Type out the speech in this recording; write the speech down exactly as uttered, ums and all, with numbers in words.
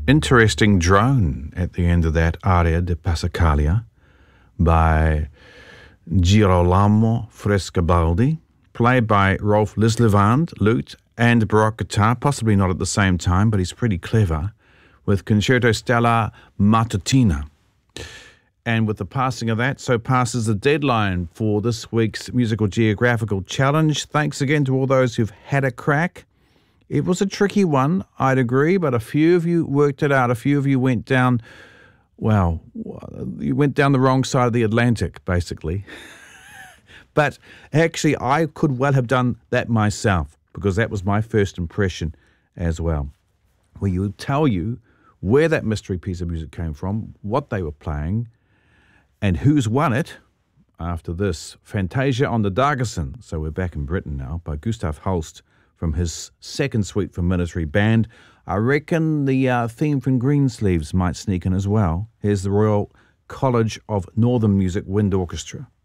interesting drone at the end of that Aria di Passacaglia by Girolamo Frescobaldi, played by Rolf Lislevand, lute and baroque guitar, possibly not at the same time, but he's pretty clever, with Concerto Stella Matutina. And with the passing of that, so passes the deadline for this week's Musical Geographical Challenge. Thanks again to all those who've had a crack. It was a tricky one, I'd agree, but a few of you worked it out. A few of you went down, well, you went down the wrong side of the Atlantic, basically. But actually, I could well have done that myself, because that was my first impression as well. Where you would tell you where that mystery piece of music came from, what they were playing, and who's won it after this. Fantasia on the Daggerson, so we're back in Britain now, by Gustav Holst from his second suite for military band. I reckon the uh, theme from Greensleeves might sneak in as well. Here's the Royal College of Northern Music Wind Orchestra.